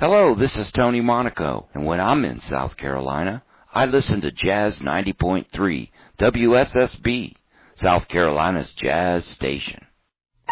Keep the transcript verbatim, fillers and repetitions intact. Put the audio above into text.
Hello, this is Tony Monaco, and when I'm in South Carolina, I listen to Jazz ninety point three, W S S B, South Carolina's jazz station.